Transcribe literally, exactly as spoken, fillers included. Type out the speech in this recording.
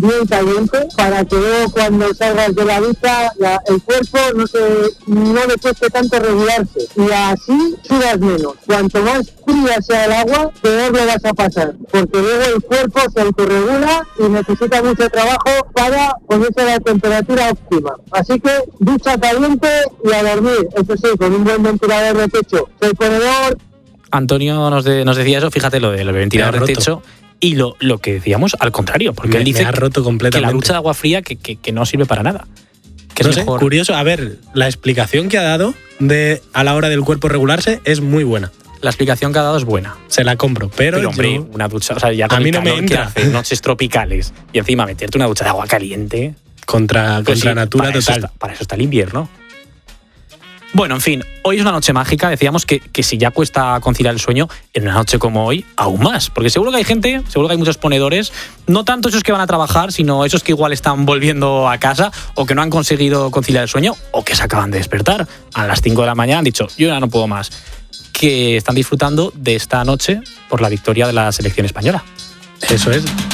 bien caliente para que luego cuando salgas de la ducha la, el cuerpo no, se, no le cueste tanto regularse y así sudas menos. Cuanto más fría sea el agua, peor lo vas a pasar, porque luego el cuerpo se autorregula y necesita mucho trabajo para ponerse a la temperatura óptima. Así que ducha caliente y a dormir, eso sí, con un buen ventilador de techo. El ponedor... Antonio nos, de, nos decía eso, fíjate lo del ventilador de techo. Y lo, lo que decíamos, al contrario, porque me, él dice me ha roto completamente. que la ducha de agua fría que, que, que no sirve para nada. Que no es sé, mejor. Curioso. A ver, la explicación que ha dado de a la hora del cuerpo regularse es muy buena. La explicación que ha dado es buena. Se la compro, pero, pero hombre, yo... una ducha, o sea, ya con a mí el no me entra. que hace, noches tropicales y encima meterte una ducha de agua caliente contra, pues contra sí, natura para total. Eso está, para eso está el invierno. Bueno, en fin, hoy es una noche mágica. Decíamos que, que si ya cuesta conciliar el sueño, en una noche como hoy, aún más. Porque seguro que hay gente, seguro que hay muchos ponedores, no tanto esos que van a trabajar, sino esos que igual están volviendo a casa o que no han conseguido conciliar el sueño o que se acaban de despertar a las cinco de la mañana, han dicho, yo ya no puedo más. Que están disfrutando de esta noche por la victoria de la selección española. Eso es.